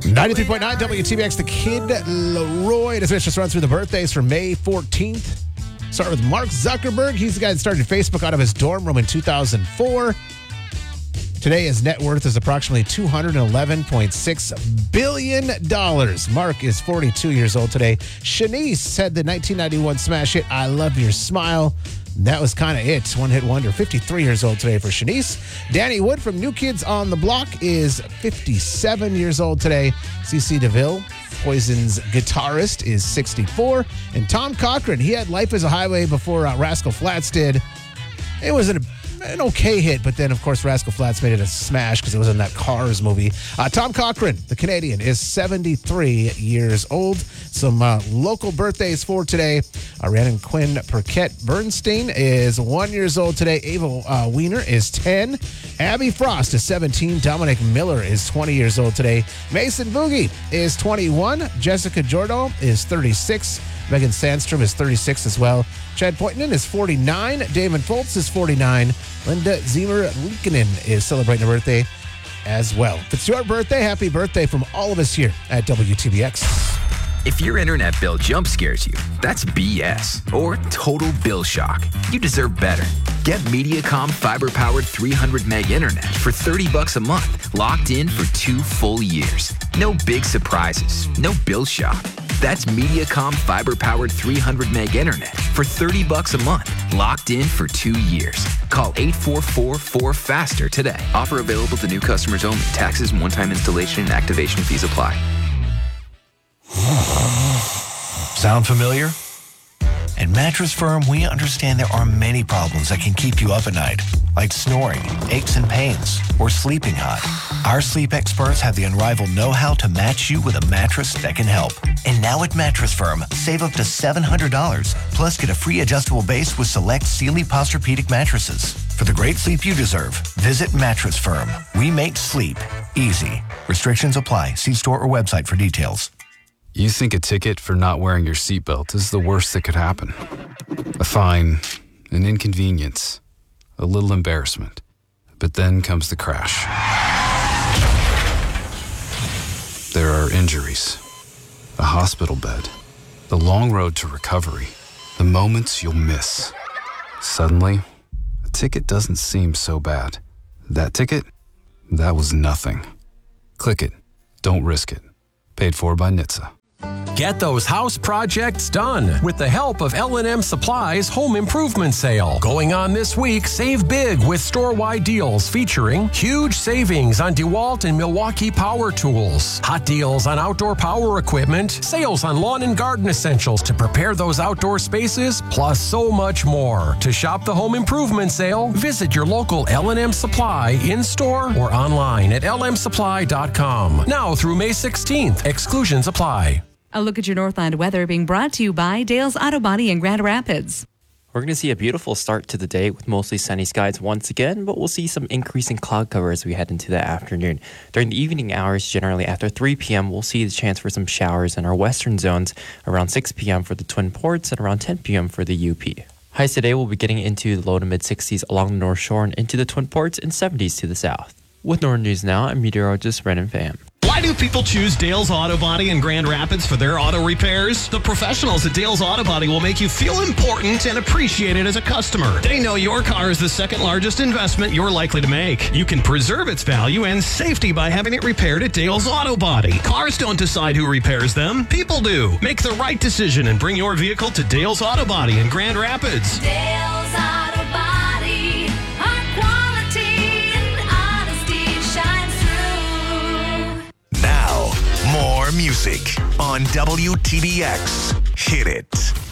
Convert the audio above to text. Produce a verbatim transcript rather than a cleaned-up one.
ninety-three point nine W T B X, the Kid Leroy. Let's just run through the birthdays for May fourteenth. Start with Mark Zuckerberg. He's the guy that started Facebook out of his dorm room in two thousand four. Today, his net worth is approximately two hundred eleven point six billion dollars. Mark is forty-two years old today. Shanice had the nineteen ninety-one smash hit, I Love Your Smile. That was kind of it. One hit wonder. fifty-three years old today for Shanice. Danny Wood from New Kids on the Block is fifty-seven years old today. C C DeVille, Poison's guitarist, is sixty-four. And Tom Cochran, he had Life is a Highway before uh, Rascal Flatts did. It was an, an okay hit, but then, of course, Rascal Flatts made it a smash because it was in that Cars movie. Uh, Tom Cochran, the Canadian, is seventy-three years old. Some uh, local birthdays for today. Uh, Rhiannon Quinn Perquette Bernstein is one years old today. Ava uh, Wiener is ten. Abby Frost is seventeen. Dominic Miller is twenty years old today. Mason Boogie is twenty-one. Jessica Jordo is thirty-six. Megan Sandstrom is thirty-six as well. Chad Poitinen is forty-nine. Damon Foltz is forty-nine. Linda Zimmer-Linkinen is celebrating a birthday as well. If it's your birthday, happy birthday from all of us here at W T B X. If your internet bill jump scares you, that's B S or total bill shock. You deserve better. Get Mediacom fiber-powered three hundred meg internet for thirty bucks a month, locked in for two full years. No big surprises, no bill shock. That's Mediacom fiber-powered three hundred meg internet for thirty bucks a month, locked in for two years. Call eight four four four FASTER today. Offer available to new customers only. Taxes and one-time installation and activation fees apply. Sound familiar? At Mattress Firm, we understand there are many problems that can keep you up at night, like snoring, aches and pains, or sleeping hot. Our sleep experts have the unrivaled know-how to match you with a mattress that can help. And now at Mattress Firm, save up to seven hundred dollars, plus get a free adjustable base with select Sealy Posturepedic mattresses. For the great sleep you deserve, visit Mattress Firm. We make sleep easy. Restrictions apply. See store or website for details. You think a ticket for not wearing your seatbelt is the worst that could happen. A fine, an inconvenience, a little embarrassment. But then comes the crash. There are injuries, a hospital bed, the long road to recovery, the moments you'll miss. Suddenly, a ticket doesn't seem so bad. That ticket? That was nothing. Click it. Don't risk it. Paid for by N H T S A. Get those house projects done with the help of L and M Supply's Home Improvement Sale. Going on this week, save big with store-wide deals featuring huge savings on DeWalt and Milwaukee power tools, hot deals on outdoor power equipment, sales on lawn and garden essentials to prepare those outdoor spaces, plus so much more. To shop the Home Improvement Sale, visit your local L and M Supply in-store or online at L M supply dot com. Now through May sixteenth, exclusions apply. A look at your Northland weather being brought to you by Dale's Auto Body in Grand Rapids. We're going to see a beautiful start to the day with mostly sunny skies once again, but we'll see some increasing cloud cover as we head into the afternoon. During the evening hours, generally after three p.m., we'll see the chance for some showers in our western zones around six p.m. for the Twin Ports and around ten p.m. for the U P. Highs today will be getting into the low to mid-sixties along the North Shore and into the Twin Ports and seventies to the south. With Northern News Now, I'm meteorologist Brennan Pham. Why do people choose Dale's Auto Body in Grand Rapids for their auto repairs? The professionals at Dale's Auto Body will make you feel important and appreciated as a customer. They know your car is the second largest investment you're likely to make. You can preserve its value and safety by having it repaired at Dale's Auto Body. Cars don't decide who repairs them. People do. Make the right decision and bring your vehicle to Dale's Auto Body in Grand Rapids. Dale's Auto Body. Our quality and honesty shines through. Now, more music on W T B X. Hit it.